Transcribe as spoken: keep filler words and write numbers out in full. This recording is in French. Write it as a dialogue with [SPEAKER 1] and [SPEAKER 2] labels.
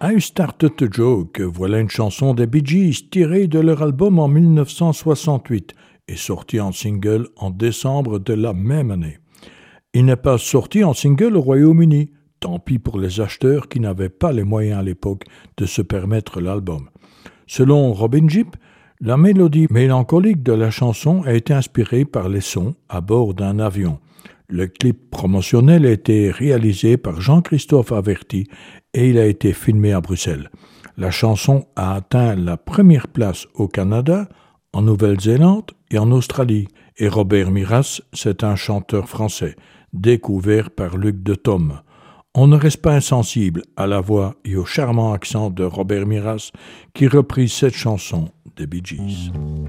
[SPEAKER 1] I Started to Joke, voilà une chanson des Bee Gees tirée de leur album en dix-neuf cent soixante-huit et sortie en single en décembre de la même année. Il n'est pas sorti en single au Royaume-Uni, tant pis pour les acheteurs qui n'avaient pas les moyens à l'époque de se permettre l'album. Selon Robin Gibb, la mélodie mélancolique de la chanson a été inspirée par les sons à bord d'un avion. Le clip promotionnel a été réalisé par Jean-Christophe Averty et il a été filmé à Bruxelles. La chanson a atteint la première place au Canada, en Nouvelle-Zélande et en Australie. Et Robert Miras, c'est un chanteur français, découvert par Luc de Thom. On ne reste pas insensible à la voix et au charmant accent de Robert Miras qui reprit cette chanson des Bee Gees.